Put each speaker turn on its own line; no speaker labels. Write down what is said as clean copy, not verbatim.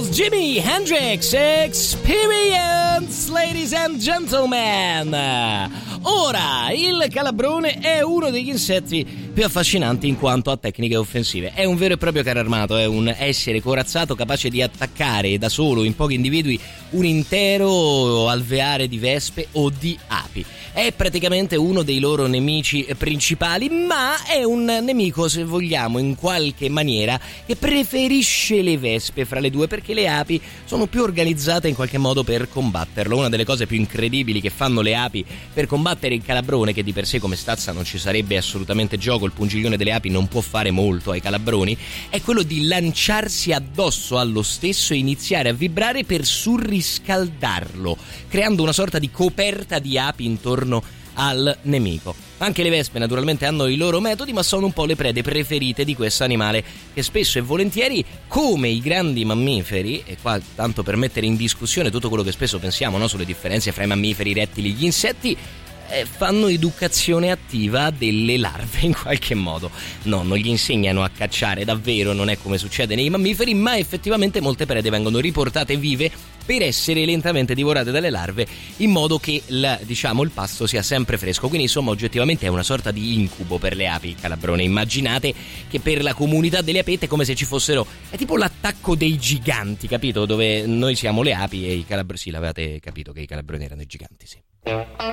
Beatles, Jimi Hendrix Experience, ladies and gentlemen. Ora, il calabrone è uno degli insetti più affascinanti in quanto a tecniche offensive. È un vero e proprio carro armato, è un essere corazzato capace di attaccare da solo, in pochi individui, un intero alveare di vespe o di api. È praticamente uno dei loro nemici principali, ma è un nemico, se vogliamo, in qualche maniera, che preferisce le vespe fra le due, perché le api sono più organizzate in qualche modo per combatterlo. Una delle cose più incredibili che fanno le api per combattere il calabrone, che di per sé come stazza non ci sarebbe assolutamente gioco, il pungiglione delle api non può fare molto ai calabroni, è quello di lanciarsi addosso allo stesso e iniziare a vibrare per surriscaldarlo, creando una sorta di coperta di api intorno al nemico. Anche le vespe naturalmente hanno i loro metodi, ma sono un po' le prede preferite di questo animale, che spesso e volentieri, come i grandi mammiferi, e qua tanto per mettere in discussione tutto quello che spesso pensiamo, no, sulle differenze fra i mammiferi, i rettili e gli insetti, fanno educazione attiva delle larve in qualche modo. No, non gli insegnano a cacciare davvero, non è come succede nei mammiferi, ma effettivamente molte prede vengono riportate vive per essere lentamente divorate dalle larve, in modo che il pasto sia sempre fresco. Quindi insomma oggettivamente è una sorta di incubo per le api, il calabrone. Immaginate che per la comunità delle apette è come se ci fossero, è tipo l'attacco dei giganti, capito? Dove noi siamo le api e i calabroni. Sì, l'avevate capito che i calabroni erano i giganti, sì.